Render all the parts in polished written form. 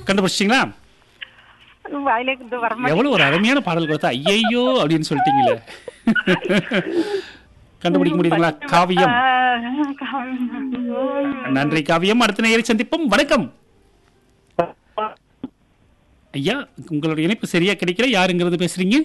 கண்டுபிடிச்சிங்களா? வாயிலே இருந்து வர மாட்டேங்குது. எவ்வளவு ஒரு அருமையான பாடல் கொடுத்தா ஐயையோ அப்படின்னு சொல்லிட்டீங்களே. கண்டுபிடிக்க முடியுதுங்களா? காவியம். நன்றி காவியம். அடுத்த நேயரை சந்திப்போம். வணக்கம் ஐயா, உங்களுடைய இணைப்பு சரியா கிடைக்கல. யாருங்கிறது பேசுறீங்க?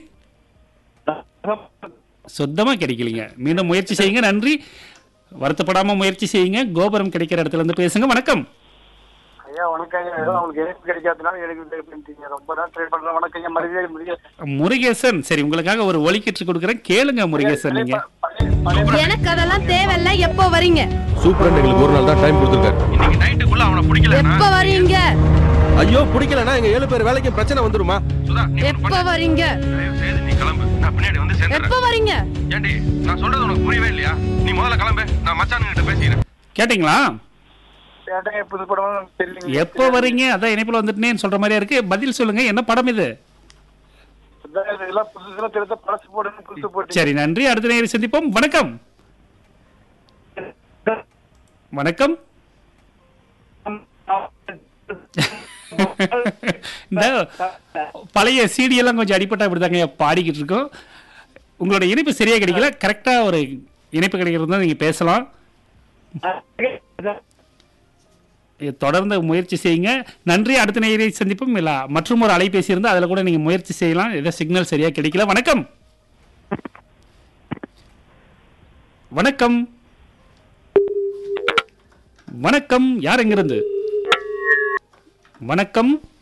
சொந்தமா கிடைக்கலீங்க. மீண்டும் முயற்சி செய்யுங்க. நன்றி. வருத்தப்படாம முயற்சி செய்யுங்க. கோபுரம் கிடைக்கிற இடத்துல இருந்து பேசுங்க. வணக்கம் ஐயா. வணக்கம் ஐயா. உங்களுக்கு இணைப்பு கிடைக்காதனால எனக்கு ரொம்ப நாள் ட்ரை பண்றேன். வணக்கம் ஐயா. முருகேசன். முருகேசன். சரி, உங்களுக்காக ஒரு ஒலிக்கிட்டு கொடுக்குறேன், கேளுங்க முருகேசன். நீங்க எனக்கு அதெல்லாம் தேவையில்ல. எப்போ வரீங்க? சூப்பரண்ட் எங்களுக்கு ஒரு நாள் தான் டைம் கொடுத்துருக்காரு. இன்னைக்கு நைட்டுக்குள்ள அவனை பிடிக்கல. எப்போ வரீங்க? ஐயோ பிடிக்கலனா எங்க 7 பேர் வேலைக்கு பிரச்சனை வந்துருமா? சுதா, நீ எப்போ வரீங்க? தயவு செய்து நீ கிளம்பு. நான் பின்னாடி வந்து சேர்ந்துறேன். எப்போ வரீங்க? ஏண்டி, நான் சொல்றது உனக்கு புரியவே இல்லையா? நீ முதல்ல கிளம்பு. நான் மச்சானுகிட்ட பேசிக்கிறேன். கேட்டீங்களா? புது படம் தெரியல. எப்போ வரீங்க? அதான் இணைப்புல வந்துட்டேன்னு சொல்ற மாதிரியா இருக்கு. பதில் சொல்லுங்க. என்ன படம் இது? புதுசுல தெரிஞ்ச பழசு போடுன்னு புதுசு போட்டு. சரி, நன்றி. அடுத்த நேரம் சந்திப்போம். வணக்கம் வணக்கம். இந்த பழைய சிடி எல்லாம் கொஞ்சம் அடிப்பட்டா இப்படிதாங்க பாடிக்கிட்டு இருக்கோம். உங்களோட இணைப்பு சரியா கிடைக்கல. கரெக்டா ஒரு இணைப்பு கிடைக்கிறது நீங்க பேசலாம். தொடர்ந்து முயற்சி செய்யுங்க. நன்றி. அடுத்த நேயரை சந்திப்போம். இல்ல மற்றும் ஒரு அலைபேசி இருந்தா அதுல கூட நீங்க முயற்சி செய்யலாம். ஏதோ சிக்னல் சரியா கிடைக்கல. வணக்கம் வணக்கம் வணக்கம். யார் எங்கிருந்து? வணக்கம்.